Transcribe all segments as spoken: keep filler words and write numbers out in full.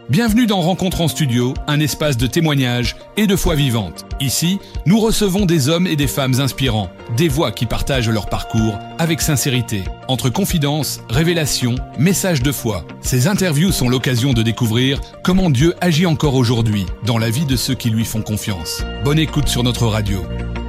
Bienvenue dans Rencontre en studio, un espace de témoignages et de foi vivante. Ici, nous recevons des hommes et des femmes inspirants, des voix qui partagent leur parcours avec sincérité. Entre confidences, révélations, messages de foi, ces interviews sont l'occasion de découvrir comment Dieu agit encore aujourd'hui dans la vie de ceux qui lui font confiance. Bonne écoute sur notre radio.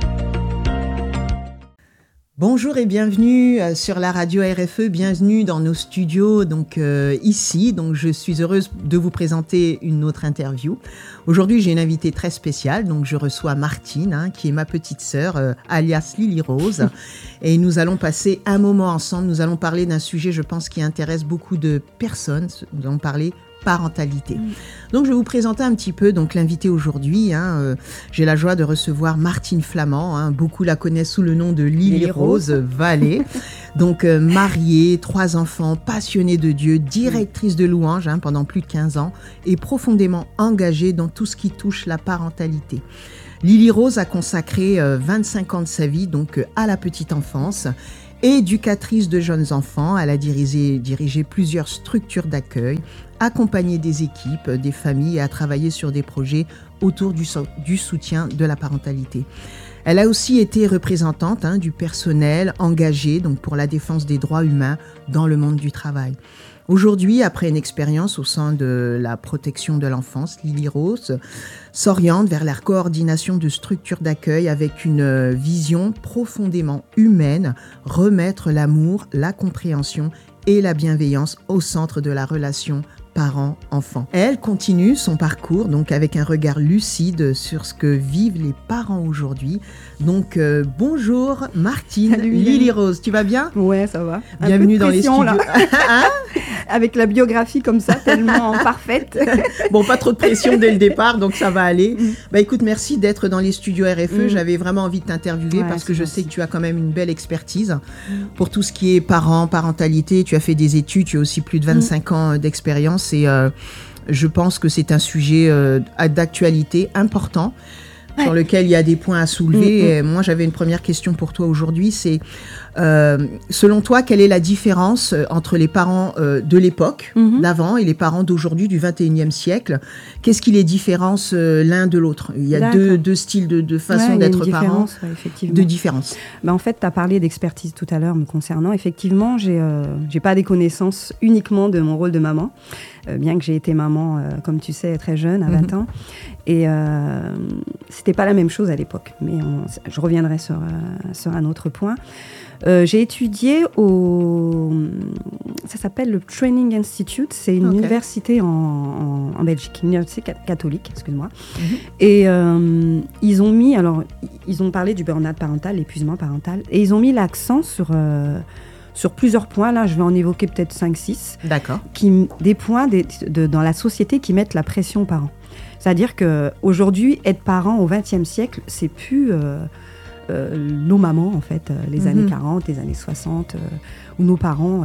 Bonjour et bienvenue sur la radio R F E, bienvenue dans nos studios donc euh, ici. Donc je suis heureuse de vous présenter une autre interview. Aujourd'hui, j'ai une invitée très spéciale, donc je reçois Martine, hein, qui est ma petite sœur, euh, alias Lily Rose, et nous allons passer un moment ensemble. Nous allons parler d'un sujet, je pense, qui intéresse beaucoup de personnes. Nous allons parler parentalité. Mmh. Donc je vais vous présenter un petit peu donc l'invitée aujourd'hui. Hein, euh, j'ai la joie de recevoir Martine Flamand. Hein, beaucoup la connaissent sous le nom de Lily, Lily Rose, Rose Vallée. Donc euh, mariée, trois enfants, passionnée de Dieu, directrice de louange hein, pendant plus de quinze ans et profondément engagée dans tout ce qui touche la parentalité. Lily Rose a consacré euh, vingt-cinq ans de sa vie donc euh, à la petite enfance. Éducatrice de jeunes enfants, elle a dirigé, dirigé plusieurs structures d'accueil, accompagné des équipes, des familles et a travaillé sur des projets autour du, so- du soutien de la parentalité. Elle a aussi été représentante hein, du personnel engagé donc, pour la défense des droits humains dans le monde du travail. Aujourd'hui, après une expérience au sein de la protection de l'enfance, Lily Rose s'oriente vers la coordination de structures d'accueil avec une vision profondément humaine, remettre l'amour, la compréhension et la bienveillance au centre de la relation parents-enfants. Elle continue son parcours donc avec un regard lucide sur ce que vivent les parents aujourd'hui. Donc euh, bonjour Martine. Salut, Lily Rose, tu vas bien? Ouais, ça va. Bienvenue dans les studios. Là. hein avec la biographie comme ça, tellement parfaite. Bon, pas trop de pression dès le départ, donc ça va aller. Mm. Bah écoute, merci d'être dans les studios R F E. Mm. J'avais vraiment envie de t'interviewer ouais, parce que je merci. sais que tu as quand même une belle expertise mm. pour tout ce qui est parents, parentalité. Tu as fait des études, tu as aussi plus de vingt-cinq mm. ans d'expérience et euh, je pense que c'est un sujet euh, d'actualité important. Ouais. Sur lequel il y a des points à soulever. Mm-hmm. Et moi, j'avais une première question pour toi aujourd'hui, c'est euh, selon toi, quelle est la différence entre les parents euh, de l'époque, mm-hmm. d'avant, et les parents d'aujourd'hui, du vingt et unième siècle? Qu'est-ce qui les différence euh, l'un de l'autre? Il y a deux, deux styles de, de façon ouais, d'être parents, ouais, effectivement. de différence. Ben, en fait, tu as parlé d'expertise tout à l'heure me concernant. Effectivement, j'ai euh, j'ai pas des connaissances uniquement de mon rôle de maman, euh, bien que j'ai été maman, euh, comme tu sais, très jeune, à vingt mm-hmm. ans. Et euh, c'était pas la même chose à l'époque, mais on, je reviendrai sur, euh, sur un autre point. Euh, j'ai étudié au... Ça s'appelle le Training Institute, c'est une okay. université en, en, en Belgique, une université catholique, excuse-moi. Mm-hmm. Et euh, ils ont mis, alors, ils ont parlé du burn-out parental, l'épuisement parental, et ils ont mis l'accent sur... Euh, sur plusieurs points, là je vais en évoquer peut-être cinq six, D'accord. Qui, des points des, de, dans la société qui mettent la pression aux parents. C'est-à-dire qu'aujourd'hui, être parent au vingtième siècle, c'est plus euh, euh, nos mamans, en fait, euh, les mm-hmm. années quarante, les années soixante, euh, où nos parents euh,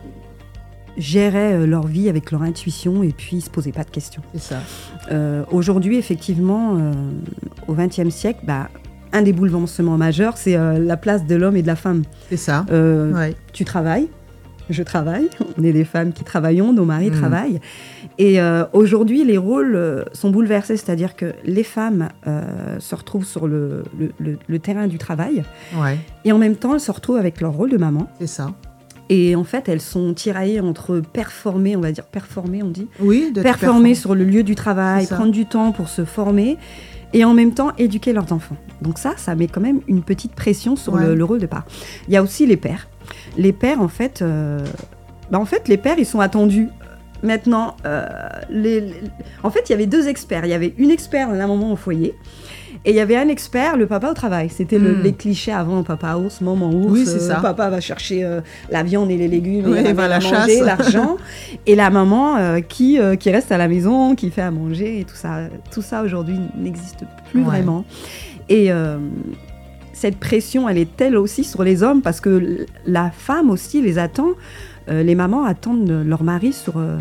géraient euh, leur vie avec leur intuition et puis ils ne se posaient pas de questions. C'est ça. Euh, aujourd'hui, effectivement, euh, au vingtième siècle, bah, un des bouleversements majeurs, c'est euh, la place de l'homme et de la femme. C'est ça. Euh, ouais. Tu travailles, je travaille, on est des femmes qui travaillons, nos maris mmh. travaillent. Et euh, aujourd'hui, les rôles euh, sont bouleversés, c'est-à-dire que les femmes euh, se retrouvent sur le, le, le, le terrain du travail. Ouais. Et en même temps, elles se retrouvent avec leur rôle de maman. C'est ça. Et en fait, elles sont tiraillées entre performer, on va dire performer, on dit. Oui, de performer perform- sur le lieu du travail, prendre du temps pour se former. Et en même temps, éduquer leurs enfants. Donc ça, ça met quand même une petite pression sur ouais. le, le rôle de parent. Il y a aussi les pères. Les pères, en fait, euh, bah en fait, les pères, ils sont attendus. Maintenant, euh, les, les, en fait, il y avait deux experts. Il y avait une experte, la maman au foyer, et il y avait un expert, le papa au travail. C'était le, mm. les clichés avant, papa ours, maman ours. Oui, c'est euh, ça. Papa va chercher euh, la viande et les légumes, oui, et va la manger, chasse, l'argent. Et la maman euh, qui, euh, qui reste à la maison, qui fait à manger, et tout ça. Tout ça, aujourd'hui, n'existe plus ouais. vraiment. Et euh, cette pression, elle est telle aussi sur les hommes, parce que la femme aussi les attend. Euh, les mamans attendent leur mari sur... Euh,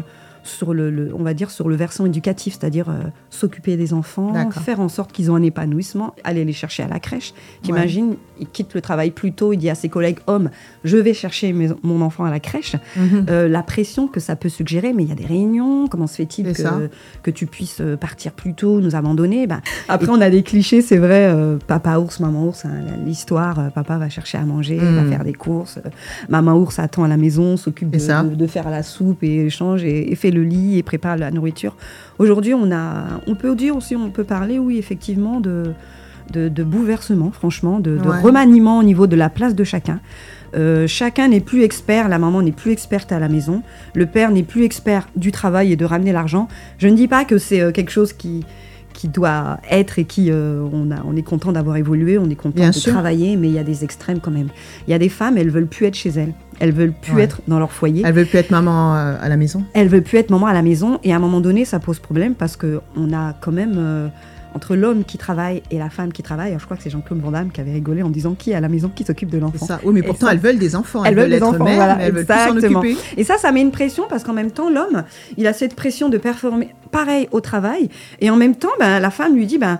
sur le, le, on va dire sur le versant éducatif, c'est-à-dire euh, s'occuper des enfants, D'accord. faire en sorte qu'ils ont un épanouissement, aller les chercher à la crèche. T'imagines, ouais. il quitte le travail plus tôt, il dit à ses collègues hommes, je vais chercher mes, mon enfant à la crèche. Mm-hmm. Euh, la pression que ça peut suggérer, mais il y a des réunions, comment se fait-il que, que tu puisses partir plus tôt, nous abandonner? Ben, après, et... on a des clichés, c'est vrai, euh, papa ours, maman ours, hein, l'histoire, euh, papa va chercher à manger, mm. va faire des courses, euh, maman ours attend à la maison, s'occupe de, de, de faire la soupe et change et, et fait le lit et prépare la nourriture. Aujourd'hui, on a, on peut dire aussi, on peut parler, oui, effectivement, de, de, de bouleversement, franchement, de, de ouais. remaniement au niveau de la place de chacun. Euh, chacun n'est plus expert, la maman n'est plus experte à la maison, le père n'est plus expert du travail et de ramener l'argent. Je ne dis pas que c'est euh, quelque chose qui, qui doit être et qui, euh, on, a, on est content d'avoir évolué, on est content Bien de sûr. travailler, mais il y a des extrêmes quand même. Il y a des femmes, elles ne veulent plus être chez elles. Elles veulent plus ouais. être dans leur foyer. Elles veulent plus être maman euh, à la maison. Elles veulent plus être maman à la maison. Et à un moment donné, ça pose problème parce qu'on a quand même, euh, entre l'homme qui travaille et la femme qui travaille, alors je crois que c'est Jean-Claude Van Damme qui avait rigolé en disant qui est à la maison, qui s'occupe de l'enfant. C'est ça. Oui, mais pourtant, ça, elles veulent des enfants. Elles, elles veulent, veulent être enfants, mères, voilà, mais elles exactement. veulent plus s'en occuper. Et ça, ça met une pression parce qu'en même temps, l'homme, il a cette pression de performer pareil au travail. Et en même temps, ben, la femme lui dit... Ben,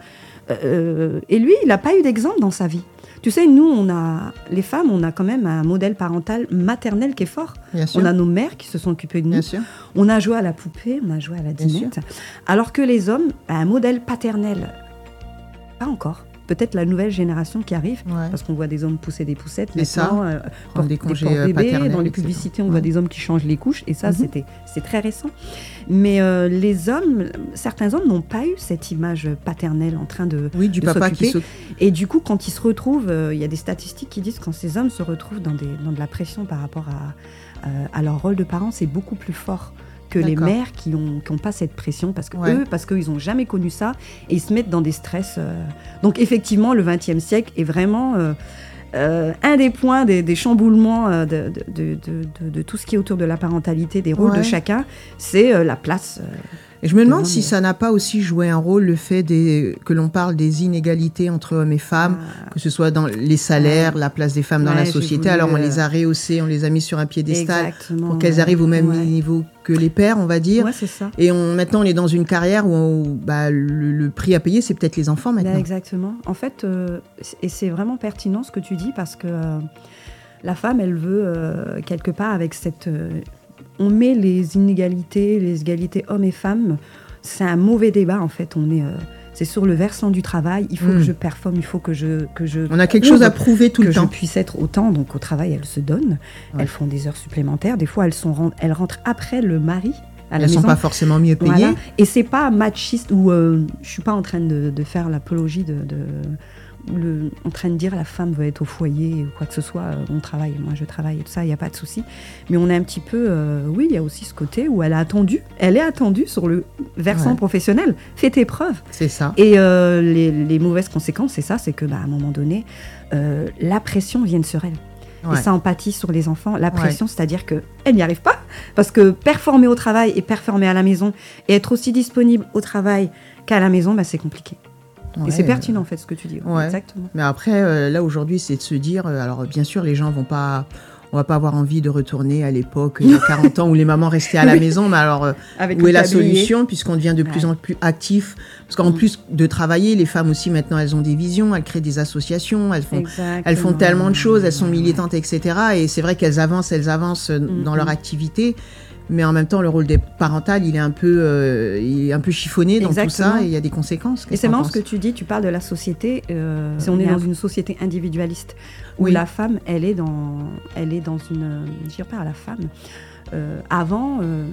euh, et lui, il n'a pas eu d'exemple dans sa vie. Tu sais, nous, on a, les femmes, on a quand même un modèle parental maternel qui est fort. On a nos mères qui se sont occupées de nous. On a joué à la poupée, on a joué à la dinette. Alors que les hommes, un modèle paternel, pas encore. Peut-être la nouvelle génération qui arrive, ouais. parce qu'on voit des hommes pousser des poussettes, maintenant, euh, portent des congés des bébés. Dans les publicités, on ouais. voit des hommes qui changent les couches, et ça, mm-hmm. c'était, c'est très récent. Mais euh, les hommes, certains hommes n'ont pas eu cette image paternelle en train de, oui, du de papa s'occuper. Qui s'occupe. Et du coup, quand ils se retrouvent, il euh, y a des statistiques qui disent que quand ces hommes se retrouvent dans, des, dans de la pression par rapport à, euh, à leur rôle de parent, c'est beaucoup plus fort que D'accord. les mères qui n'ont qui ont pas cette pression, parce que ouais. eux, parce qu'ils n'ont jamais connu ça, et ils se mettent dans des stress. Euh... Donc effectivement, le vingtième siècle est vraiment euh, euh, un des points des, des chamboulements euh, de, de, de, de, de tout ce qui est autour de la parentalité, des rôles ouais. de chacun, c'est euh, la place. Euh, Et je me demande si ça n'a pas aussi joué un rôle, le fait des, que l'on parle des inégalités entre hommes et femmes, ah. que ce soit dans les salaires, ouais. la place des femmes ouais, dans la société. Alors on euh... les a rehaussés, on les a mis sur un piédestal Exactement, pour qu'elles ouais. arrivent au même ouais. niveau que les pères, on va dire. Ouais, c'est ça. Et on, maintenant, on est dans une carrière où, on, où bah, le, le prix à payer, c'est peut-être les enfants maintenant. Bah, exactement. En fait, euh, et c'est vraiment pertinent ce que tu dis, parce que euh, la femme, elle veut, euh, quelque part, avec cette... Euh, on met les inégalités, les égalités hommes et femmes, c'est un mauvais débat en fait. On est, euh, c'est sur le versant du travail. Il faut mmh. que je performe, il faut que je, que je. On a quelque chose à prouver tout le temps. Que je puisse être autant. Donc au travail, elles se donnent. Ouais. Elles font des heures supplémentaires. Des fois, elles sont, elles rentrent après le mari. À la elles ne sont pas forcément mieux payées. Voilà. Et c'est pas machiste ou euh, je suis pas en train de, de faire l'apologie de. de Le, en train de dire la femme veut être au foyer ou quoi que ce soit, euh, on travaille, moi je travaille et tout ça, il n'y a pas de souci. Mais on est un petit peu, euh, oui, il y a aussi ce côté où elle a attendu, elle est attendue sur le versant ouais. professionnel, fais tes preuves. C'est ça. Et euh, les, les mauvaises conséquences, c'est ça, c'est que bah, à un moment donné, euh, la pression vient sur elle. Ouais. Et ça empathie sur les enfants. La pression, ouais. c'est-à-dire qu'elle n'y arrive pas. Parce que performer au travail et performer à la maison et être aussi disponible au travail qu'à la maison, bah, c'est compliqué. Ouais, et c'est pertinent, en fait, ce que tu dis. Ouais. Exactement. Mais après, euh, là, aujourd'hui, c'est de se dire... Euh, alors, bien sûr, les gens vont pas... On va pas avoir envie de retourner à l'époque, il y a quarante ans, où les mamans restaient à la maison. Mais alors, euh, où est la solution, puisqu'on devient de ouais. plus en plus actif? Parce qu'en mmh. plus de travailler, les femmes aussi, maintenant, elles ont des visions, elles créent des associations, elles font, elles font tellement de choses, elles sont militantes, et cetera. Et c'est vrai qu'elles avancent, elles avancent mmh. dans leur activité. Mais en même temps, le rôle des parentales, il est un peu, euh, il est un peu chiffonné dans Exactement. Tout ça, et il y a des conséquences. Et c'est marrant ce que tu dis, tu parles de la société. Euh, on est dans une société individualiste où oui. la femme, elle est dans, elle est dans une, je dirais pas à la femme. Euh, avant, euh,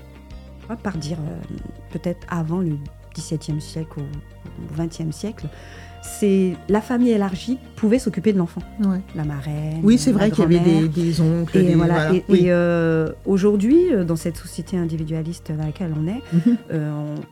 on va pas dire euh, peut-être avant le dix-septième siècle ou vingtième siècle. C'est la famille élargie pouvait s'occuper de l'enfant. Ouais. La marraine. Oui, c'est vrai qu'il y avait des, des oncles. Et, des, voilà. voilà. et, oui. et euh, aujourd'hui, dans cette société individualiste dans laquelle on est, mm-hmm. euh,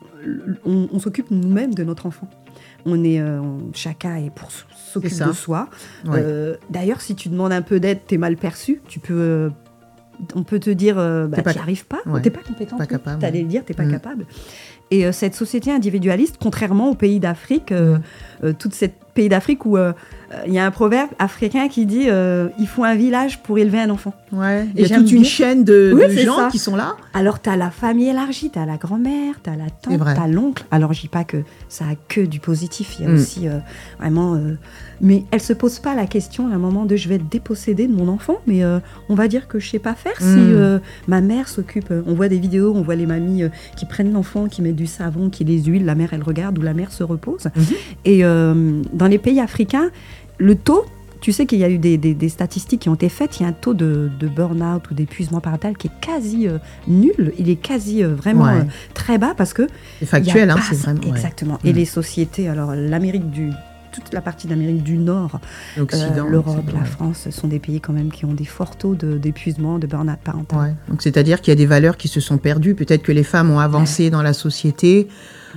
on, on, on s'occupe nous-mêmes de notre enfant. On est, euh, on, chacun est pour s'occuper de soi. Ouais. Euh, d'ailleurs, si tu demandes un peu d'aide, t'es mal perçu. Tu peux, euh, on peut te dire, euh, bah, tu n'y arrives pas, ouais. t'es pas compétent. Pas capable. T'allais le dire, t'es pas mm. capable. Et euh, cette société individualiste, contrairement aux pays d'Afrique, euh, mmh. euh, toute cette pays d'Afrique où il euh, euh, y a un proverbe africain qui dit euh, il faut un village pour élever un enfant. Ouais. Il y a toute une chaîne de, oui, de gens ça. qui sont là. Alors, tu as la famille élargie, tu as la grand-mère, tu as la tante, tu as l'oncle. Alors, je dis pas que ça a que du positif, il y a mm. aussi euh, vraiment... Euh, mais elle se pose pas la question à un moment de je vais être dépossédée de mon enfant, mais euh, on va dire que je sais pas faire mm. si euh, ma mère s'occupe. On voit des vidéos, on voit les mamies euh, qui prennent l'enfant, qui mettent du savon, qui les huilent, la mère elle regarde ou la mère se repose. Mm-hmm. Et euh, dans les pays africains, le taux... Tu sais qu'il y a eu des, des, des statistiques qui ont été faites. Il y a un taux de, de burn-out ou d'épuisement parental qui est quasi euh, nul. Il est quasi euh, vraiment ouais. euh, très bas parce que... C'est factuel, hein, c'est vraiment... Exactement. Ouais. Et mmh. les sociétés, alors l'Amérique du... toute la partie d'Amérique du Nord, euh, l'Europe, la ouais. France, sont des pays quand même qui ont des forts taux de, d'épuisement, de burn-out parental. Ouais. Donc c'est-à-dire qu'il y a des valeurs qui se sont perdues. Peut-être que les femmes ont avancé ouais. dans la société,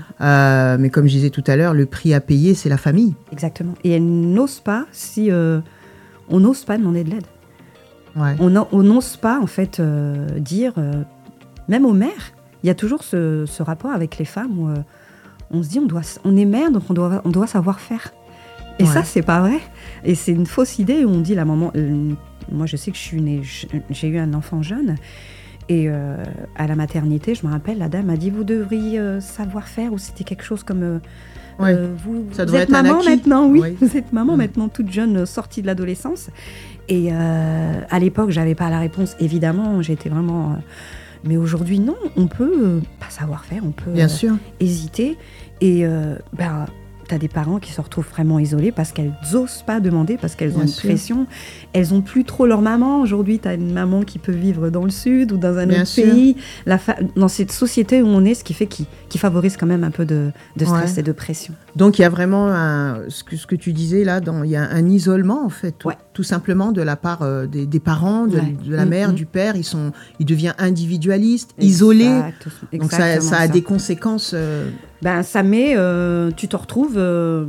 euh, mais comme je disais tout à l'heure, le prix à payer, c'est la famille. Exactement. Et elles n'osent pas, si euh, on n'ose pas demander de l'aide. Ouais. On n'ose pas, en fait, euh, dire, euh, même aux mères, il y a toujours ce, ce rapport avec les femmes où euh, on se dit, on, doit, on est mère, donc on doit, on doit savoir faire. Et ouais. ça, c'est pas vrai. Et c'est une fausse idée où on dit, la maman... Euh, moi, je sais que je suis née... Je, j'ai eu un enfant jeune. Et euh, à la maternité, je me rappelle, la dame m'a dit, vous devriez euh, savoir faire, ou c'était quelque chose comme... Euh, ouais. euh, vous ça vous êtes maman maintenant, oui. oui. Vous êtes maman mmh. maintenant, toute jeune, sortie de l'adolescence. Et euh, à l'époque, j'avais pas la réponse. Évidemment, j'étais vraiment... Euh, mais aujourd'hui, non. On peut euh, pas savoir faire, on peut Bien euh, sûr. hésiter. Et... Euh, ben, tu as des parents qui se retrouvent vraiment isolés parce qu'elles n'osent pas demander, parce qu'elles Bien ont une sûr. pression. Elles n'ont plus trop leur maman. Aujourd'hui, tu as une maman qui peut vivre dans le sud ou dans un Bien autre sûr. pays. La fa- dans cette société où on est, ce qui fait qui, qui favorise quand même un peu de, de stress ouais. et de pression. Donc, il y a vraiment, un, ce, que, ce que tu disais là, il y a un isolement, en fait, tout, ouais. tout simplement de la part euh, des, des parents, de, ouais. de la mmh, mère, mmh. du père. Ils, sont, ils deviennent individualistes, exact, isolés. Donc, ça, ça a ça. des conséquences... Euh, Ben, ça met, euh, tu te retrouves, euh,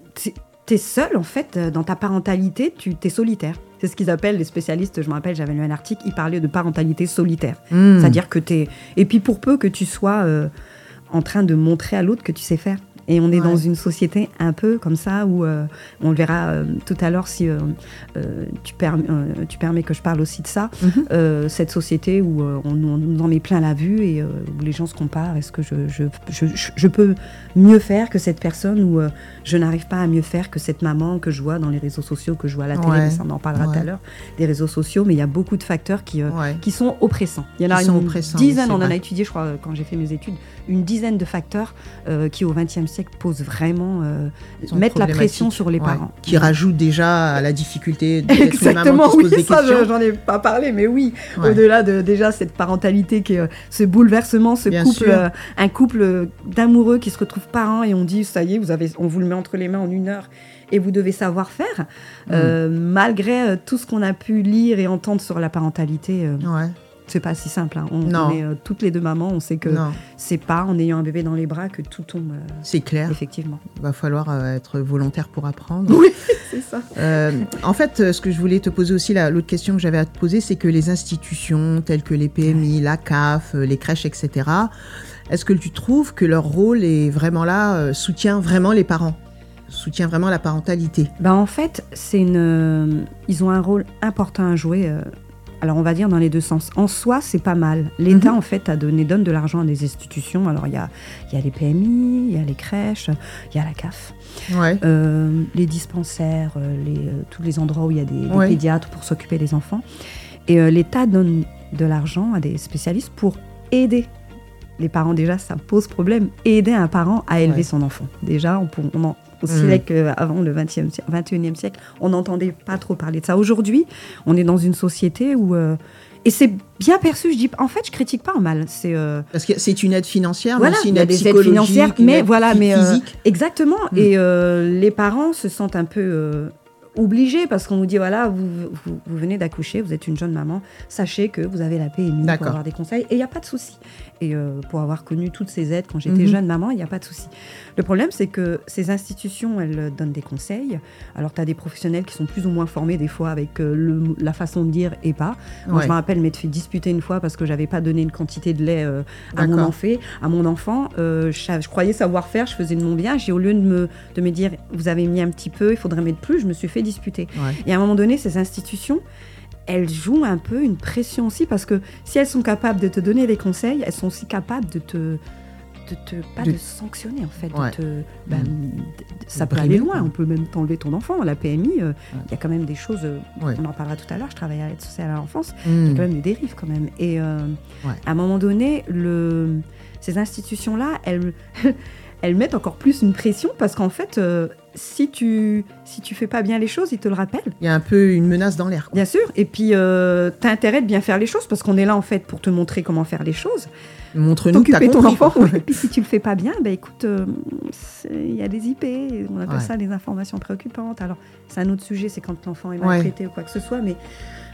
t'es seul en fait dans ta parentalité, tu t'es solitaire. C'est ce qu'ils appellent les spécialistes. Je me rappelle, j'avais lu un article, ils parlaient de parentalité solitaire. Mmh. C'est-à-dire que t'es, et puis pour peu que tu sois euh, en train de montrer à l'autre que tu sais faire. Et on est ouais. dans une société un peu comme ça où euh, on le verra euh, tout à l'heure si euh, euh, tu, perm- euh, tu permets que je parle aussi de ça. Mm-hmm. Euh, cette société où euh, on, on nous en met plein la vue et euh, où les gens se comparent. Est-ce que je, je, je, je, je peux mieux faire que cette personne ou euh, je n'arrive pas à mieux faire que cette maman que je vois dans les réseaux sociaux, que je vois à la télé, ouais. mais ça on en parlera ouais. tout à l'heure, des réseaux sociaux. Mais il y a beaucoup de facteurs qui, euh, ouais. qui sont oppressants. Il y en a une dizaine, on en a étudié, je crois, quand j'ai fait mes études, une dizaine de facteurs euh, qui au vingtième siècle posent vraiment, euh, mettre la pression sur les ouais. parents. Qui rajoutent déjà à la difficulté d'être Exactement, une maman qui oui, se pose des ça, questions. j'en ai pas parlé, mais oui, ouais. au-delà de déjà cette parentalité, qui est, euh, ce bouleversement, ce Bien couple, euh, un couple d'amoureux qui se retrouvent parents et on dit, ça y est, vous avez, on vous le met entre les mains en une heure et vous devez savoir faire, mmh. euh, malgré euh, tout ce qu'on a pu lire et entendre sur la parentalité. Euh, ouais. C'est pas si simple. Hein. On, on est euh, toutes les deux mamans, on sait que non. c'est pas en ayant un bébé dans les bras que tout tombe. Euh, c'est clair. Effectivement. Il va falloir euh, être volontaire pour apprendre. Oui, c'est ça. Euh, en fait, ce que je voulais te poser aussi, là, l'autre question que j'avais à te poser, c'est que les institutions telles que les P M I, la C A F, les crèches, et cetera, est-ce que tu trouves que leur rôle est vraiment là, euh, soutient vraiment les parents ? Soutient vraiment la parentalité ? Ben, en fait, c'est une, euh, ils ont un rôle important à jouer. Euh, Alors, on va dire dans les deux sens. En soi, c'est pas mal. L'État, mm-hmm. en fait, a donné, donne de l'argent à des institutions. Alors, il y a, y a les P M I, il y a les crèches, il y a la C A F, ouais. euh, les dispensaires, les, euh, tous les endroits où il y a des, des ouais. pédiatres pour s'occuper des enfants. Et euh, l'État donne de l'argent à des spécialistes pour aider les parents. Déjà, ça pose problème. Aider un parent à élever ouais. son enfant. Déjà, on, peut, on en... aussi mmh. qu'avant le vingtième, vingt et unième siècle, on n'entendait pas trop parler de ça. Aujourd'hui, on est dans une société où... Euh, et c'est bien perçu, je dis... En fait, je critique pas en mal. C'est, euh, Parce que c'est une aide financière, voilà, mais aussi une il y a aide des psychologique, aides financières, mais voilà, mais physique. Euh, exactement. Mmh. Et euh, les parents se sentent un peu... Euh, obligé, parce qu'on vous dit, voilà, vous, vous, vous venez d'accoucher, vous êtes une jeune maman, sachez que vous avez la P M I D'accord. pour avoir des conseils, et il n'y a pas de souci. Et euh, pour avoir connu toutes ces aides quand j'étais Mhm. jeune maman, il n'y a pas de souci. Le problème, c'est que ces institutions, elles donnent des conseils. Alors, tu as des professionnels qui sont plus ou moins formés, des fois, avec euh, le, la façon de dire et pas. Moi, Ouais. je me rappelle m'être fait disputer une fois parce que j'avais pas donné une quantité de lait euh, à, mon D'accord. enfant, à mon enfant. Euh, je, je croyais savoir faire, je faisais de mon bien. J'ai, au lieu de me, de me dire, vous avez mis un petit peu, il faudrait mettre plus, je me suis fait disputer. Ouais. Et à un moment donné, ces institutions, elles jouent un peu une pression aussi, parce que si elles sont capables de te donner des conseils, elles sont aussi capables de te... de te pas De- de, sanctionner en fait, Ouais. de te, ben, Mm. de- de- ça De peut brimer, aller loin, quoi. on peut même t'enlever ton enfant. La P M I, il Ouais. y a quand même des choses, euh, Ouais. on en parlera tout à l'heure, je travaille à l'aide sociale à l'enfance, il y Mmh. a quand même des dérives quand même. Et euh, Ouais. à un moment donné, le, ces institutions-là, elles, elles mettent encore plus une pression, parce qu'en fait, euh, si tu si tu fais pas bien les choses, ils te le rappellent. Il y a un peu une menace dans l'air, quoi. Bien sûr, et puis euh, tu as intérêt de bien faire les choses, parce qu'on est là en fait pour te montrer comment faire les choses. Montre-nous que t'as T'occuper ton compris, enfant, quoi. ouais. Et puis si tu le fais pas bien, bah écoute, euh, c'est- il y a des I P, on appelle Ouais. ça les informations préoccupantes. Alors c'est un autre sujet, c'est quand l'enfant est Ouais. maltraité ou quoi que ce soit, mais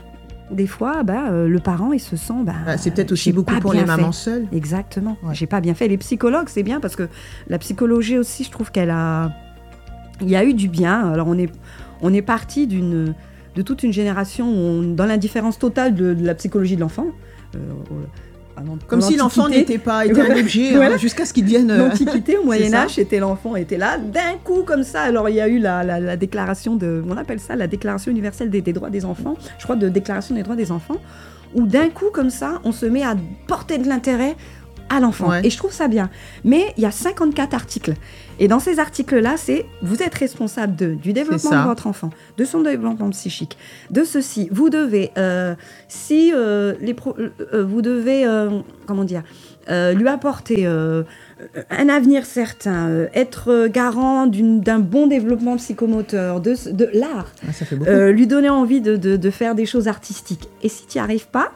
des fois, bah, euh, le parent il se sent, bah, Bah, c'est peut-être aussi j'ai beaucoup pas pour bien les fait. mamans seules. Exactement, Ouais. j'ai pas bien fait. Les psychologues, c'est bien, parce que la psychologie aussi, je trouve qu'elle a, il y a eu du bien. Alors on est, on est parti d'une, de toute une génération où on- dans l'indifférence totale de, de la psychologie de l'enfant. Euh, avant- Comme dans si l'enfant l'Antiquité. n'était pas était un objet, Voilà. hein, jusqu'à ce qu'il devienne. euh, L'Antiquité, au Moyen ça. Âge, c'était l'enfant était là, d'un coup comme ça. Alors il y a eu la, la, la déclaration de, on appelle ça la Déclaration universelle des, des droits des enfants, je crois de Déclaration des droits des enfants, où d'un coup comme ça, on se met à porter de l'intérêt à l'enfant. Ouais. Et je trouve ça bien. Mais il y a cinquante-quatre articles. Et dans ces articles-là, c'est vous êtes responsable de, du développement ça. de votre enfant, de son développement psychique, de ceci. Vous devez, euh, si euh, les pro- euh, vous devez, euh, comment dire, euh, lui apporter euh, un avenir certain, euh, être garant d'une- d'un bon développement psychomoteur, de, de l'art, Ah, ça fait beaucoup. euh, lui donner envie de, de, de faire des choses artistiques. Et si tu n'y arrives pas,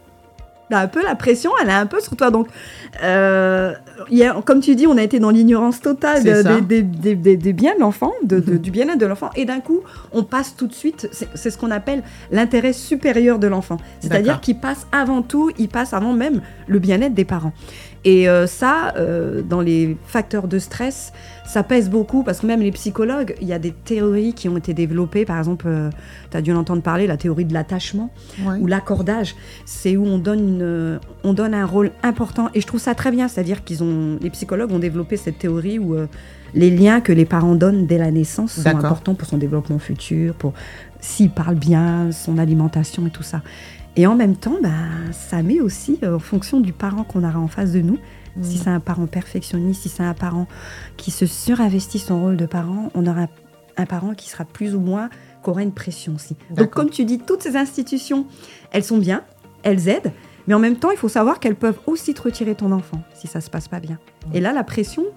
t'as un peu la pression, elle est un peu sur toi. Donc, euh, il y a, comme tu dis, on a été dans l'ignorance totale C'est de- ça. des, des, des, des biens de l'enfant, de, de- Mhm. du bien-être de l'enfant. Et d'un coup, on passe tout de suite, c'est c'est ce qu'on appelle l'intérêt supérieur de l'enfant. C'est-à-dire D'accord. qu'il passe avant tout, il passe avant même le bien-être des parents. Et euh, ça, euh, dans les facteurs de stress, ça pèse beaucoup, parce que même les psychologues, il y a des théories qui ont été développées. Par exemple, tu as dû en entendre parler, la théorie de l'attachement Ouais. ou l'accordage. C'est où on donne, une, on donne un rôle important. Et je trouve ça très bien. C'est-à-dire qu'ils ont, les psychologues ont développé cette théorie où euh, les liens que les parents donnent dès la naissance sont D'accord. importants pour son développement futur, pour s'il parle bien, son alimentation et tout ça. Et en même temps, bah, ça met aussi, euh, en fonction du parent qu'on aura en face de nous, Mmh. si c'est un parent perfectionniste, si c'est un parent qui se surinvestit son rôle de parent, on aura un parent qui sera plus ou moins, qui aura une pression aussi. Donc, D'accord. comme tu dis, toutes ces institutions, elles sont bien, elles aident, mais en même temps, il faut savoir qu'elles peuvent aussi te retirer ton enfant si ça se passe pas bien. Et là, la pression,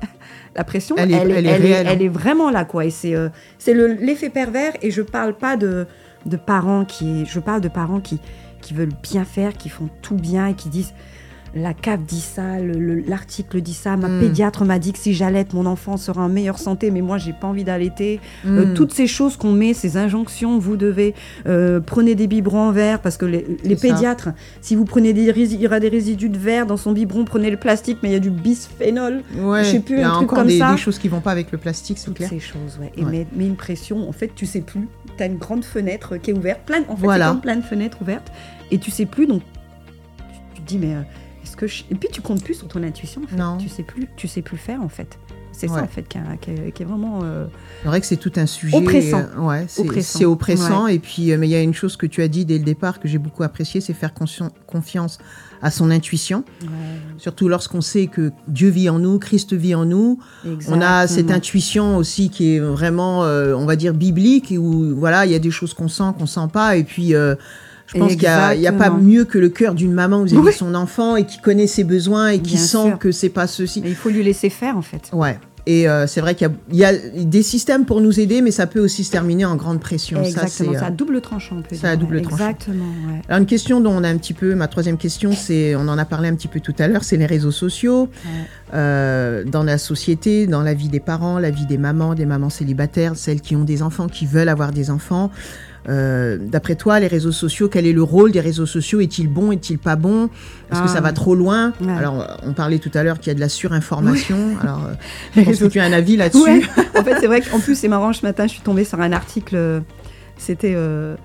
la pression, Elle elle, est- est, elle est elle est- réelle, hein. elle est vraiment là, quoi. Et c'est, euh, c'est le- l'effet pervers. Et je parle pas de, de parents qui, je parle de parents qui, qui veulent bien faire, qui font tout bien et qui disent. La C A F dit ça, le- le- l'article dit ça, ma Mm. pédiatre m'a dit que si j'allaite, mon enfant sera en meilleure santé, mais moi, j'ai pas envie d'allaiter. Mmh. Euh, toutes ces choses qu'on met, ces injonctions, vous devez euh, prenez des biberons en verre, parce que les, les C'est ça. pédiatres, si vous prenez des résidus, il y aura des résidus de verre dans son biberon, prenez le plastique, mais il y a du bisphénol. Ouais. je sais plus, Il y a un truc encore comme des, ça. des choses qui vont pas avec le plastique, c'est Toutes clair. ces choses, ouais. Et Ouais. mais, mais une pression, en fait, tu sais plus. Tu as une grande fenêtre qui est ouverte, plein, en fait, Voilà. c'est comme plein de fenêtres ouvertes, et tu sais plus, donc tu, tu te dis, mais euh, est-ce que je... Et puis tu comptes plus sur ton intuition, en fait. Non. Tu sais plus, tu sais plus faire, en fait. C'est Ouais. ça, en fait, qui, a- qui est- qui est vraiment... euh, C'est vrai que c'est tout un sujet. Oppressant. euh, ouais, c'est Oppressant. c'est oppressant. Et puis, euh, mais il y a une chose que tu as dit dès le départ que j'ai beaucoup apprécié, c'est faire consci- confiance à son intuition. ouais, Surtout lorsqu'on sait que Dieu vit en nous, Christ vit en nous. On a cette exactement. intuition aussi qui est vraiment, euh, on va dire, biblique, et où voilà, il y a des choses qu'on sent, qu'on sent pas. Et puis, euh, je pense qu'il n'y a, il y a pas Exactement. mieux que le cœur d'une maman vis-à-vis Oui. de son enfant et qui connaît ses besoins et qui Bien sent sûr. que c'est pas ceci. Mais il faut lui laisser faire, en fait. Ouais. Et euh, c'est vrai qu'il y a, il y a des systèmes pour nous aider, mais ça peut aussi se terminer en grande pression. Exactement, ça, c'est, c'est à double tranchant. On peut c'est à double tranchant. Exactement, ouais. Alors une question dont on a un petit peu, ma troisième question, c'est, on en a parlé un petit peu tout à l'heure, c'est les réseaux sociaux. Ouais. Euh, dans la société, dans la vie des parents, la vie des mamans, des mamans célibataires, celles qui ont des enfants, qui veulent avoir des enfants. Euh, d'après toi, les réseaux sociaux, quel est le rôle des réseaux sociaux? Est-il bon, est-il pas bon? Est-ce ah, que ça va trop loin? Ouais. Alors, on parlait tout à l'heure qu'il y a de la surinformation. Oui. Alors, euh, je pense que tu as un avis là-dessus. Ouais. En fait, c'est vrai qu'en plus, c'est marrant, ce matin, je suis tombée sur un article, c'était euh,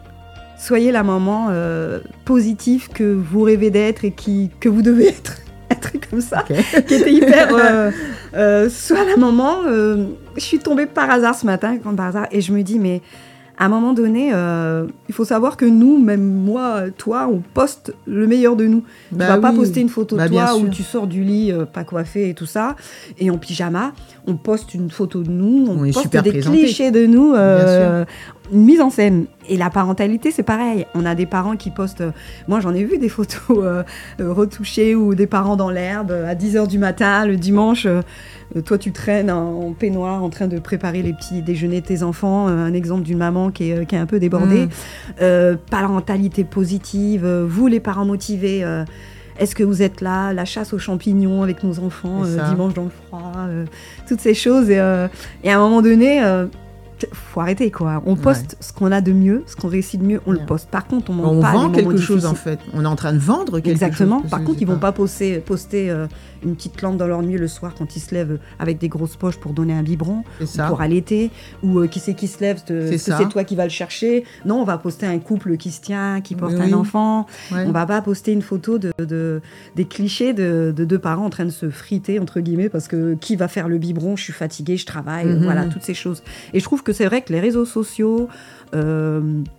« Soyez la maman euh, positive que vous rêvez d'être et qui, que vous devez être ». Un truc comme ça, okay. Qui était hyper... Euh, euh, soit la maman, euh, je suis tombée par hasard ce matin, comme par hasard, et je me dis, mais... À un moment donné, euh, il faut savoir que nous, même moi, toi, on poste le meilleur de nous. Bah tu vas oui. pas poster une photo bah de toi où tu sors du lit euh, pas coiffé et tout ça, et en pyjama. On poste une photo de nous, on, on poste des présenté. clichés de nous, euh, une mise en scène. Et la parentalité, c'est pareil. On a des parents qui postent... Euh, moi, j'en ai vu des photos euh, euh, retouchées ou des parents dans l'herbe à dix heures du matin, le dimanche... Euh, Toi, tu traînes en peignoir en train de préparer les petits déjeuners de tes enfants. Un exemple d'une maman qui est, qui est un peu débordée. Mmh. Euh, parentalité positive. Vous, les parents motivés, euh, est-ce que vous êtes là? La chasse aux champignons avec nos enfants, euh, dimanche dans le froid. Euh, toutes ces choses. Et, euh, et à un moment donné... Euh, faut arrêter quoi. On poste ouais. ce qu'on a de mieux, ce qu'on réussit de mieux, on ouais. le poste. Par contre, on on pas vend quelque difficiles. chose en fait. On est en train de vendre quelque Exactement. chose. Par contre, ils vont pas poster, poster euh, une petite lampe dans leur nuit le soir quand ils se lèvent avec des grosses poches pour donner un biberon, ou pour allaiter, ou euh, qui c'est qui se lève, te, c'est, c'est toi qui vas le chercher. Non, on va poster un couple qui se tient, qui porte oui. un enfant. Ouais. On va pas poster une photo de, de des clichés de, de deux parents en train de se friter entre guillemets parce que qui va faire le biberon, je suis fatiguée, je travaille, mm-hmm. voilà toutes ces choses. Et je trouve que c'est vrai que les réseaux sociaux, euh,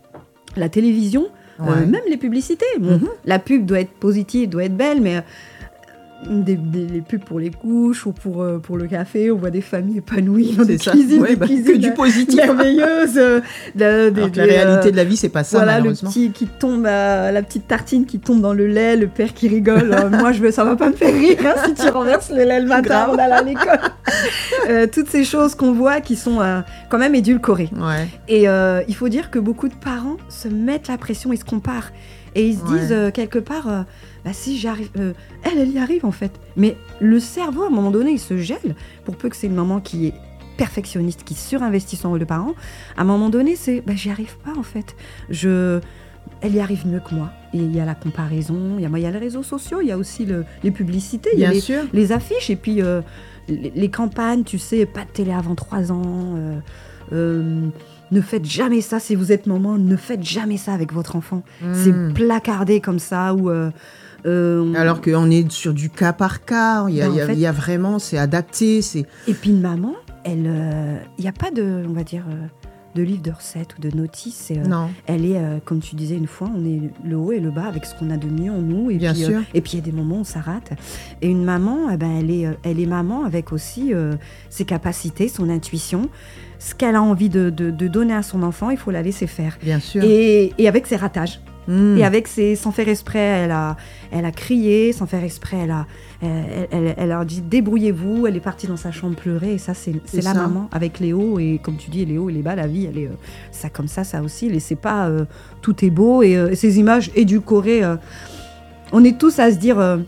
la télévision, ouais. euh, même les publicités. Bon, mm-hmm. La pub doit être positive, doit être belle, mais euh, des, des, les pubs pour les couches ou pour, euh, pour le café, on voit des familles épanouies dans des ça. cuisines, ouais, des bah, cuisines que du positif, merveilleuses. Euh, de, de, Alors de, que la réalité de la vie, c'est pas ça, voilà, malheureusement. Le petit qui tombe, euh, la petite tartine qui tombe dans le lait, le père qui rigole. Euh, moi, je veux, ça va pas me faire rire hein, si tu renverses le lait le matin, on allait à l'école. euh, toutes ces choses qu'on voit qui sont euh, quand même édulcorées. Ouais. Et euh, il faut dire que beaucoup de parents se mettent la pression, ils se comparent. Et ils se ouais. disent euh, quelque part, euh, bah, si j'arrive, euh, elle, elle y arrive en fait. Mais le cerveau, à un moment donné, il se gèle, pour peu que c'est une maman qui est perfectionniste, qui surinvestit son rôle de parent. À un moment donné, c'est, bah, j'y arrive pas en fait. Je... Elle y arrive mieux que moi. Et il y a la comparaison, il y a, il y a les réseaux sociaux, il y a aussi le, les publicités, il y a les, les affiches, et puis euh, les, les campagnes, tu sais, pas de télé avant trois ans... Euh, euh, ne faites jamais ça si vous êtes maman, ne faites jamais ça avec votre enfant. Mmh. C'est placardé comme ça. Ou, euh, euh, Alors qu'on est sur du cas par cas, il y a, ben, y a, fait... y a vraiment, c'est adapté. C'est... Et puis une maman, il n'y euh, a pas de, on va dire, euh, de livre de recettes ou de notices. Euh, non. Elle est, euh, comme tu disais une fois, on est le haut et le bas avec ce qu'on a de mieux en nous. Et Bien puis, sûr. Euh, et puis il y a des moments où ça rate. Et une maman, eh ben, elle, est, elle est maman avec aussi euh, ses capacités, son intuition. Ce qu'elle a envie de, de, de donner à son enfant, il faut la laisser faire. Bien sûr. Et, et avec ses ratages. Mmh. Et avec ses, sans faire exprès, elle a, elle a crié, sans faire exprès, elle a, elle, elle, elle a dit débrouillez-vous. Elle est partie dans sa chambre pleurer. Et ça, c'est, c'est, c'est la ça. Maman avec les hauts. Et comme tu dis, les hauts et les bas, la vie, elle est euh, ça comme ça, ça aussi. Et c'est pas euh, tout est beau. Et, euh, et ces images édulcorées, euh, on est tous à se dire euh,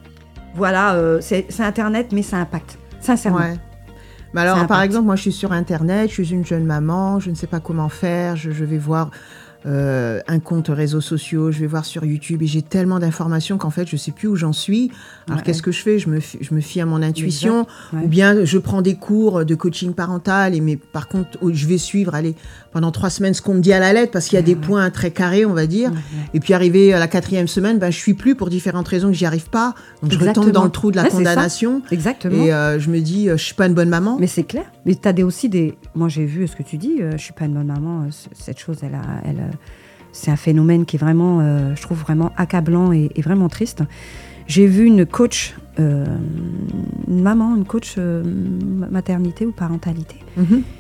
voilà, euh, c'est, c'est Internet, mais ça impacte. Sincèrement. Ouais. Mais alors, par exemple, moi, je suis sur Internet, je suis une jeune maman, je ne sais pas comment faire, je, je vais voir euh, un compte réseaux sociaux, je vais voir sur YouTube, et j'ai tellement d'informations qu'en fait, je ne sais plus où j'en suis. Alors, ouais. qu'est-ce que je fais ? Je me, fie, je me fie à mon intuition, ouais. ou bien je prends des cours de coaching parental, et mais par contre, je vais suivre, allez, pendant trois semaines, ce qu'on me dit à la lettre, parce qu'il y a ouais, des ouais. points très carrés, on va dire. Ouais, ouais. Et puis, arrivé à la quatrième semaine, ben, je ne suis plus pour différentes raisons que j'y arrive pas. Donc, Exactement. je retombe dans le trou de la ouais, condamnation. Exactement. Et euh, je me dis, euh, je ne suis pas une bonne maman. Mais c'est clair. Mais tu as aussi des... Moi, j'ai vu ce que tu dis, euh, je ne suis pas une bonne maman. Euh, cette chose, elle a, elle, euh, c'est un phénomène qui est vraiment, euh, je trouve, vraiment accablant et, et vraiment triste. J'ai vu une coach, euh, une maman, une coach euh, maternité ou parentalité, mm-hmm.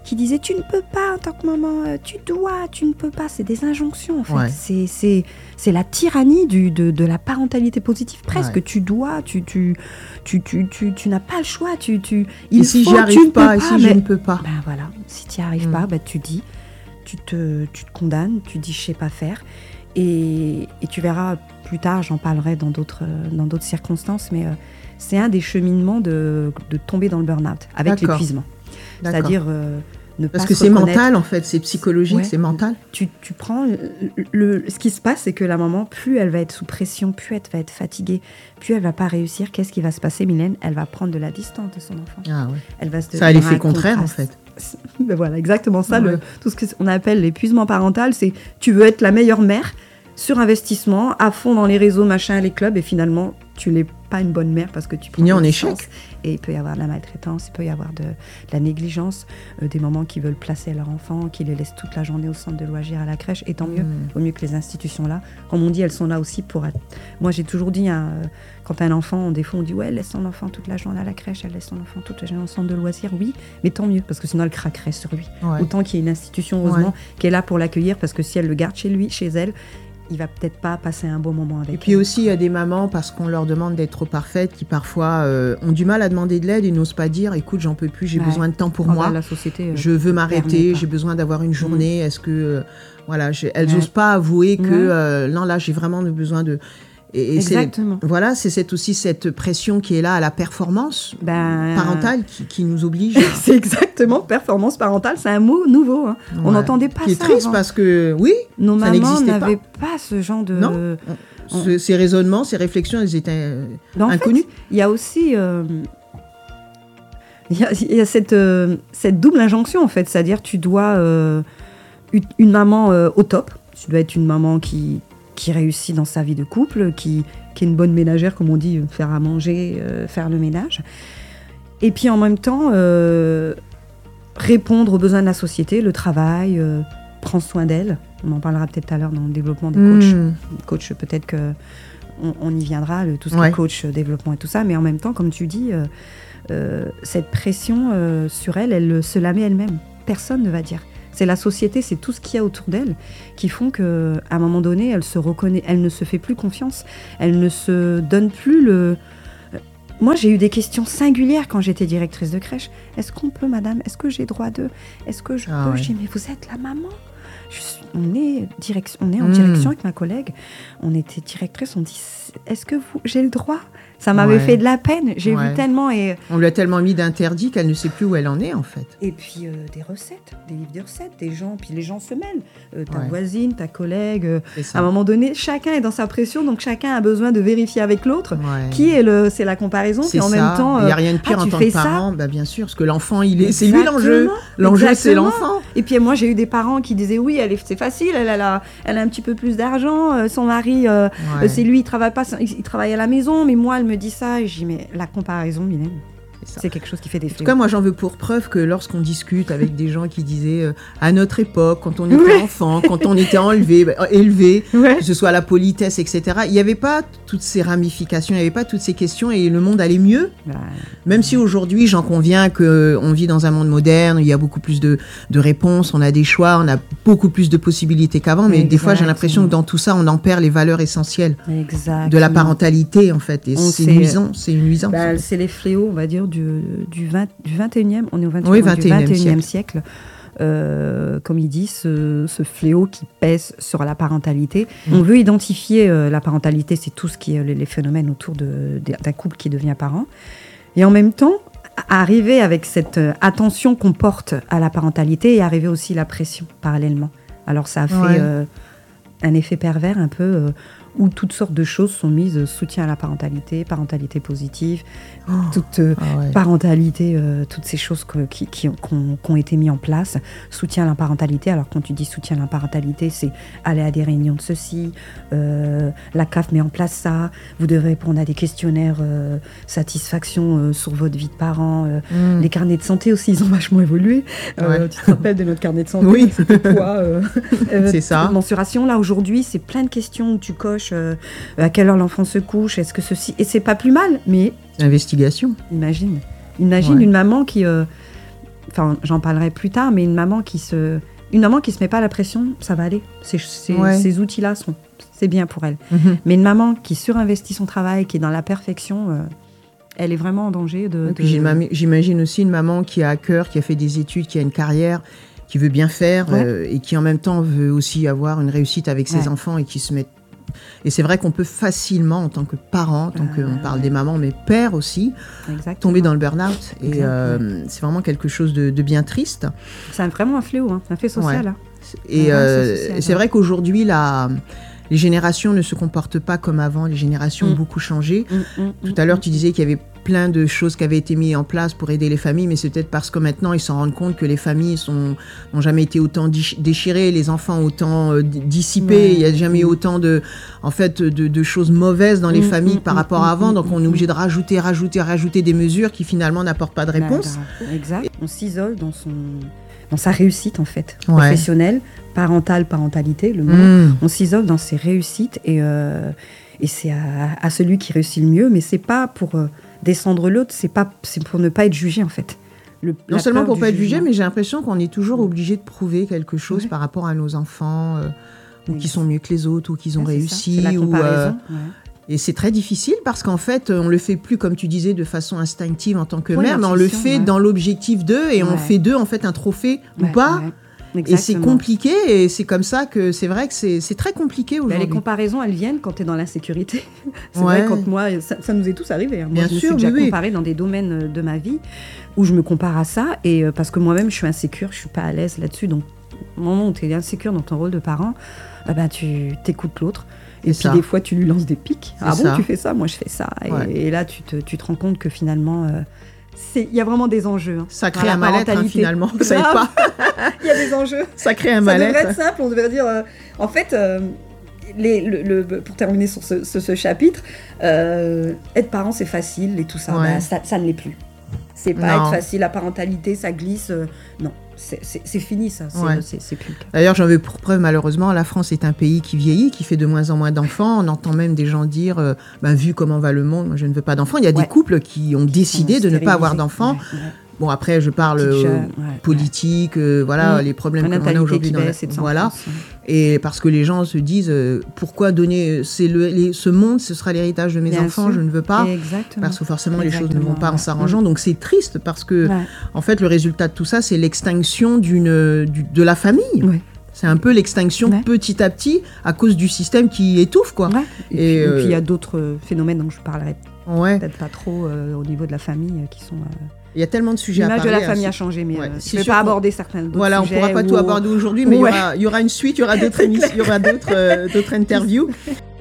qui disaient tu ne peux pas en tant que maman, euh, tu dois, tu ne peux pas. C'est des injonctions en fait. Ouais. C'est, c'est, c'est la tyrannie du, de, de la parentalité positive presque. Ouais. Tu dois, tu, tu, tu, tu, tu, tu n'as pas le choix. Tu, tu, il et si faut, j'y arrive tu ne pas, peux et pas, si mais... je ne peux pas. Ben voilà, si tu n'y arrives Mm. pas, ben tu dis, tu te, tu te condamnes, tu dis je sais pas faire. Et, et tu verras plus tard, j'en parlerai dans d'autres, dans d'autres circonstances, mais euh, c'est un des cheminements de, de tomber dans le burn-out avec D'accord. l'épuisement. D'accord. C'est-à-dire euh, ne Parce pas que se c'est reconnaître. mental en fait, c'est psychologique, Ouais. c'est mental. Tu, tu prends le, le- ce qui se passe, c'est que la maman, plus elle va être sous pression, plus elle va être fatiguée, plus elle va pas réussir. Qu'est-ce qui va se passer, Mylène? Elle va prendre de la distance de son enfant. Ah ouais. Elle va se Ça a dans l'effet un contraire en contraste. fait. Ben voilà, exactement ça. Ouais. Le, tout ce qu'on appelle l'épuisement parental, c'est tu veux être la meilleure mère, surinvestissement, à fond dans les réseaux, machin, les clubs, et finalement, tu n'es pas une bonne mère parce que tu prends Fini en des échec. distances. Et il peut y avoir de la maltraitance, il peut y avoir de, de la négligence, euh, des mamans qui veulent placer leur enfant, qui les laissent toute la journée au centre de loisirs à la crèche, et tant mieux, Mm. vaut mieux que les institutions là. Comme on dit, elles sont là aussi pour être... Moi, j'ai toujours dit, hein, euh, quand un enfant, des fois, on dit, ouais, elle laisse son enfant toute la journée à la crèche, elle laisse son enfant toute la journée au centre de loisirs, oui, mais tant mieux, parce que sinon, elle craquerait sur lui. Ouais. Autant qu'il y ait une institution, heureusement, qui est là pour l'accueillir, parce que si elle le garde chez lui, chez elle, il va peut-être pas passer un bon moment avec Et puis elle. aussi, il y a des mamans, parce qu'on leur demande d'être trop parfaites, qui parfois euh, ont du mal à demander de l'aide et n'osent pas dire, écoute, j'en peux plus, j'ai Ouais. besoin de temps pour Oh, moi, bah, la société, euh, je veux permet m'arrêter, pas. j'ai besoin d'avoir une journée, est-ce que... euh, voilà, je- elles Ouais. n'osent pas avouer que, Ouais. euh, non, là, j'ai vraiment besoin de... Et, et c'est, Exactement. voilà, c'est cette, aussi cette pression qui est là à la performance Ben, parentale qui, qui nous oblige. c'est exactement performance parentale, c'est un mot nouveau. Hein. On Ouais. n'entendait pas Qui est ça triste avant. parce que, oui, Nos ça mamans n'existait pas. n'avaient pas. ce genre de. Non. ce- ces raisonnements, ces réflexions, elles étaient euh, Ben, en fait, inconnues. il y a aussi. euh, Il y a, il y a cette, euh, cette double injonction, en fait. C'est-à-dire, tu dois. euh, une, une maman euh, au top. Tu dois être une maman qui, qui réussit dans sa vie de couple, qui, qui est une bonne ménagère, comme on dit, faire à manger, euh, faire le ménage. Et puis, en même temps, euh, répondre aux besoins de la société, le travail, euh, prendre soin d'elle. On en parlera peut-être tout à l'heure dans le développement des coachs. Mmh. Coach, peut-être que on, on y viendra, le, tout ce qui Ouais. est coach, euh, développement et tout ça. Mais en même temps, comme tu dis, euh, euh, cette pression euh, sur elle, elle se la met elle-même. Personne ne va dire. C'est la société, c'est tout ce qu'il y a autour d'elle qui font qu'à un moment donné, elle se reconnaît, elle ne se fait plus confiance, elle ne se donne plus le... Moi, j'ai eu des questions singulières quand j'étais directrice de crèche. Est-ce qu'on peut, madame? Est-ce que j'ai droit de? Est-ce que je Ah peux? ouais. Je dis, mais vous êtes la maman. Je suis- on est, direction, on est en Mm. direction avec ma collègue. On était directrice, on dit, est-ce que vous, j'ai le droit? Ça m'avait Ouais. fait de la peine. J'ai Ouais. vu tellement... Et, On lui a tellement mis d'interdits qu'elle ne sait plus où elle en est, en fait. et puis euh, des recettes, des livres de recettes, des gens, puis les gens se mêlent. Euh, ta Ouais. voisine, ta collègue. euh, C'est ça. à un moment donné, chacun est dans sa pression, donc chacun a besoin de vérifier avec l'autre. Ouais. Qui est le, c'est la comparaison, C'est puis en ça. même temps, Il n'y a euh, rien de pire ah, en tu tant fais que ça parent, bah, bien sûr, parce que l'enfant, il est, c'est lui Exactement. l'enjeu. L'enjeu, c'est Exactement. l'enfant. Et puis moi, j'ai eu des parents qui disaient oui, elle est, c'est facile, elle, elle a, elle a un petit peu plus d'argent, euh, son mari, euh, Ouais. euh, c'est lui, il travaille pas, il, il travaille à la maison, mais moi, elle me dit ça, et je dis mais la comparaison, Mylène, C'est ça. c'est quelque chose qui fait des En tout fléaux. cas, moi, j'en veux pour preuve que lorsqu'on discute avec des gens qui disaient euh, à notre époque, quand on était Ouais. enfant, quand on était enlevé, bah, élevé, Ouais. que ce soit la politesse, et cetera, il n'y avait pas toutes ces ramifications, il n'y avait pas toutes ces questions et le monde allait mieux. Bah, Même si aujourd'hui, j'en conviens qu'on vit dans un monde moderne, il y a beaucoup plus de, de réponses, on a des choix, on a beaucoup plus de possibilités qu'avant, mais des fois, j'ai l'impression que dans tout ça, on en perd les valeurs essentielles exactement. de la parentalité, en fait. Et On c'est sait- nuisant, c'est une nuisance. Bah, c'est les fléaux, on va dire, du, du, vingt, du vingt et unième, on est au vingt et unième, Oui, du vingt et unième vingt et unième siècle. Euh, comme il dit, ce, ce fléau qui pèse sur la parentalité. Mm. On veut identifier euh, la parentalité, c'est tout ce qui est les, les phénomènes autour de, de- d'un couple qui devient parent. Et en même temps, arriver avec cette euh, attention qu'on porte à la parentalité et arriver aussi la pression parallèlement. Alors ça a fait Ouais. euh, un effet pervers un peu euh, où toutes sortes de choses sont mises, euh, soutien à la parentalité, parentalité positive, Oh. toute euh, Ah ouais. parentalité, euh, toutes ces choses que- qui, qui, ont, qui ont- qui ont été mises en place, soutien à la parentalité. Alors quand tu dis soutien à la parentalité, c'est aller à des réunions de ceci, euh, la C A F met en place ça, vous devez répondre à des questionnaires euh, satisfaction euh, sur votre vie de parent, euh, Mm. les carnets de santé aussi, ils ont vachement évolué. Euh, Ouais. Tu te rappelles de notre carnet de santé? Oui. C'était quoi euh, euh, C'est ça. Mensuration, là aujourd'hui, c'est plein de questions où tu coches euh, à quelle heure l'enfant se couche, est-ce que ceci... Et c'est pas plus mal, mais Investigation. imagine. Imagine Ouais. une maman qui... euh, enfin, j'en parlerai plus tard, mais une maman qui se, une maman qui se met pas la pression, ça va aller. Ces, ces, Ouais. ces outils-là sont, c'est bien pour elle. Mhm. Mais une maman qui surinvestit son travail, qui est dans la perfection, euh, elle est vraiment en danger de. Et de... puis j'imagine- j'imagine aussi une maman qui a à cœur, qui a fait des études, qui a une carrière, qui veut bien faire Ouais. euh, et qui en même temps veut aussi avoir une réussite avec ses Ouais. enfants et qui se met. Et c'est vrai qu'on peut facilement, en tant que parent, en tant que, on parle des mamans, mais père aussi, Exactement. tomber dans le burn-out. Et Exact, euh, c'est vraiment quelque chose de, de bien triste. C'est un- vraiment un fléau, hein. un fait social. Ouais. hein. Et Ouais, euh, c'est social, c'est ouais. vrai qu'aujourd'hui, la, les générations ne se comportent pas comme avant. Les générations Mm. ont beaucoup changé. Mm, mm, Tout mm, à l'heure, mm. tu disais qu'il y avait plein de choses qui avaient été mises en place pour aider les familles, mais c'est peut-être parce que maintenant, ils s'en rendent compte que les familles sont, n'ont jamais été autant dich- déchirées, les enfants autant euh, d- dissipés. Ouais. Il n'y a jamais eu autant de, en fait, de, de choses mauvaises dans les Mm, familles mm, par mm, rapport mm, à avant. mm, Donc, on est mm, obligé de rajouter, rajouter, rajouter des mesures qui finalement n'apportent pas de réponse. Bah, bah, exact. On s'isole dans son, dans sa réussite en fait, Ouais. professionnelle, parentale, parentalité, le mot. Mmh. On s'isole dans ses réussites et, euh, et c'est à, à celui qui réussit le mieux, mais c'est pas pour euh, descendre l'autre, c'est pas, c'est pour ne pas être jugé en fait. Le, Non la seulement peur pour du pas être jugé, jugement. mais j'ai l'impression qu'on est toujours obligé de prouver quelque chose Ouais. par rapport à nos enfants, euh, ou Oui. qui sont mieux que les autres, ou qu'ils ont Ouais, c'est réussi. ça, c'est la ou, euh, comparaison. ouais. Et c'est très difficile parce qu'en fait, on le fait plus, comme tu disais, de façon instinctive en tant que Oui, mère, mais on le l'intuition, fait ouais. dans l'objectif d'eux et on Ouais. fait d'eux en fait un trophée ou Ouais, pas. ouais. Et c'est Exactement. compliqué et c'est comme ça que c'est vrai que c'est c'est très compliqué Bah, les aujourd'hui. comparaisons, elles viennent quand tu es dans l'insécurité. C'est Ouais. vrai, quand moi, ça, ça nous est tous arrivé. hein. Moi, Bien je me sûr, suis déjà oui, oui. comparée dans des domaines euh, de ma vie où je me compare à ça. Et euh, parce que moi-même, je suis insécure, je suis pas à l'aise là-dessus. Donc, au moment où tu es insécure dans ton rôle de parent, bah, bah, tu t'écoutes l'autre. Et C'est puis, ça. des fois, tu lui lances des pics. C'est Ah bon, ça. tu fais ça, moi, je fais ça. Et, Ouais. et là, tu te, tu te rends compte que finalement, euh, c'est- il y a vraiment des enjeux. hein. Ça Dans crée la un mal-être hein, parentalité. finalement. Vous savez Grave. pas. Il y a des enjeux. Ça crée un Ça devrait mal-être. être simple, on devrait dire. euh, en fait, euh, les, le, le- pour terminer sur ce, ce- ce chapitre, euh, être parent c'est facile et tout ça, Ouais. bah, ça, ça ne l'est plus. C'est pas Non. être facile, la parentalité, ça glisse. euh, non, c'est c'est- c'est fini ça, c'est Ouais. c'est- c'est plus le cas. D'ailleurs, j'en veux pour preuve, malheureusement, la France est un pays qui vieillit, qui fait de moins en moins d'enfants. On entend même des gens dire, euh, ben, vu comment va le monde, moi, je ne veux pas d'enfants. Il y a des Ouais. couples qui ont décidé de ne pas avoir d'enfants. Ouais, ouais. Bon, après, je parle Petites euh, jeunes, ouais, politique, euh, voilà, Mm. les problèmes La que l'on a natalité aujourd'hui. qui dans la- baisse et de sang Voilà. France, ouais. Et parce que les gens se disent, euh, pourquoi donner c'est le, les- ce monde, ce sera l'héritage de mes Bien enfants, sûr. je ne veux pas. Exactement. Parce que forcément, les choses ne vont Exactement, pas en ouais. s'arrangeant. Mm. Donc, c'est triste parce que, Ouais. en fait, le résultat de tout ça, c'est l'extinction d'une, du- de la famille. Ouais. C'est un peu l'extinction Ouais. petit à petit à cause du système qui étouffe, quoi. Ouais. Et, Et, puis, et euh, puis, il y a d'autres phénomènes dont je parlerai Ouais. peut-être pas trop euh, au niveau de la famille euh, qui sont. euh, Il y a tellement de sujets à L'image parler. de la hein, famille c'est- a changé, mais Ouais. euh, C'est je ne vais sûr pas qu'on- aborder certains d'autres Voilà, on ne sujets pourra pas tout où- aborder aujourd'hui, mais il y Ouais. aura- il y, aura une suite, il y aura d'autres émissions, il y aura d'autres euh, d'autres interviews.